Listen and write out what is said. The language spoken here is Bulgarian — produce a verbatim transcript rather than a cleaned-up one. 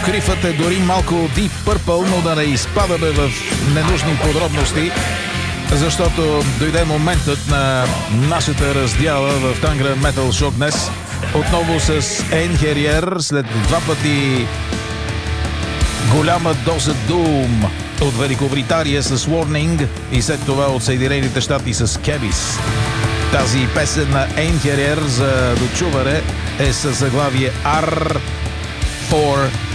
крифът е дори малко Deep Purple, но да не изпадаме в ненужни подробности, защото дойде моментът на нашата раздяла в Tangren Metal Show днес. Отново с Einherjar, след два пъти голяма доза Doom от Великобритания с Warning и след това от Съединените щати с Kebis. Тази песен на Einherjar за дочуване е със заглавие R for